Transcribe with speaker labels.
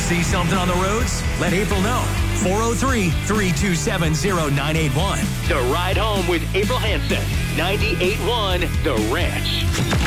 Speaker 1: See something on the roads? Let April know. 403-327-0981.
Speaker 2: The Ride Home with April Hansen. 98.1 The Ranch.